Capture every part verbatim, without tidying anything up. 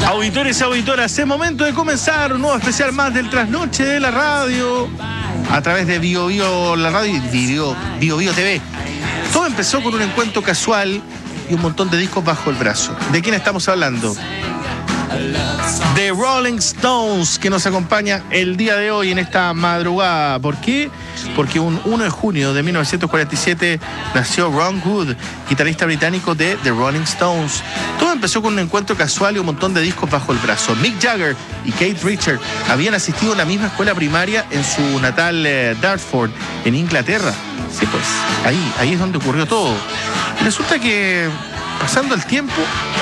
Auditores y auditoras, es momento de comenzar un nuevo especial más del Trasnoche de la Radio a través de Bio Bio, la radio y Bio Bio, Bio T V. Todo empezó con un encuentro casual y un montón de discos bajo el brazo. ¿De quién estamos hablando? De Rolling Stones, que nos acompaña el día de hoy en esta madrugada. ¿Por qué? Porque un uno de junio de mil novecientos cuarenta y siete nació Ron Wood, guitarrista británico de The Rolling Stones. Todo empezó con un encuentro casual y un montón de discos bajo el brazo. Mick Jagger y Keith Richards habían asistido a la misma escuela primaria en su natal eh, Dartford, en Inglaterra. Sí, pues, ahí, ahí es donde ocurrió todo. Y resulta que, pasando el tiempo,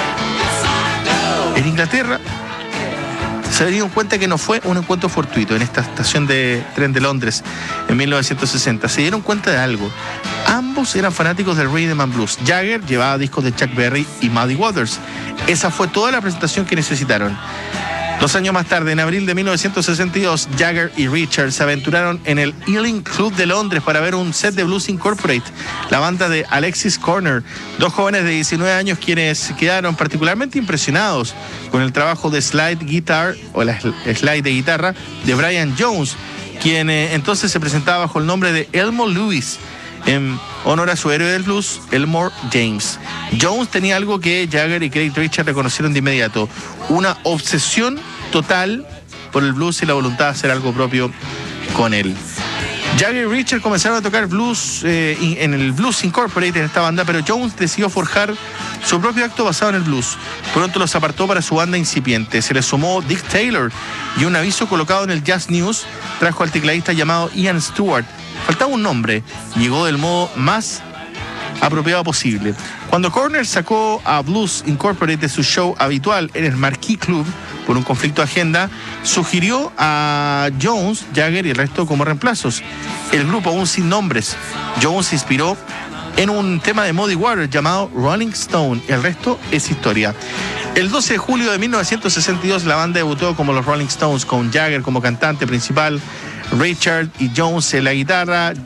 en Inglaterra se dieron cuenta que no fue un encuentro fortuito en esta estación de tren de Londres en mil novecientos sesenta. Se dieron cuenta de algo. Ambos eran fanáticos del rhythm and blues. Jagger llevaba discos de Chuck Berry y Muddy Waters. Esa fue toda la presentación que necesitaron. Dos años más tarde, en abril de mil novecientos sesenta y dos, Jagger y Richards se aventuraron en el Ealing Club de Londres para ver un set de Blues Incorporated, la banda de Alexis Corner, dos jóvenes de diecinueve años quienes quedaron particularmente impresionados con el trabajo de slide guitar, o la slide de guitarra, de Brian Jones, quien eh, entonces se presentaba bajo el nombre de Elmo Lewis, en honor a su héroe del blues, Elmore James. Jones tenía algo que Jagger y Keith Richards reconocieron de inmediato: una obsesión total por el blues y la voluntad de hacer algo propio con él. Jagger y Richards comenzaron a tocar blues eh, en el Blues Incorporated, en esta banda, pero Jones decidió forjar su propio acto basado en el blues. Pronto los apartó para su banda incipiente. Se le sumó Dick Taylor, y un aviso colocado en el Jazz News trajo al tecladista llamado Ian Stewart. Faltaba un nombre, llegó del modo más apropiado posible. Cuando Corner sacó a Blues Incorporated de su show habitual en el Marquee Club por un conflicto de agenda, sugirió a Jones, Jagger y el resto como reemplazos. El grupo, aún sin nombres, Jones se inspiró en un tema de Muddy Waters llamado Rolling Stone. El resto es historia. El doce de julio de mil novecientos sesenta y dos, la banda debutó como los Rolling Stones, con Jagger como cantante principal, Richard y Jones en la guitarra,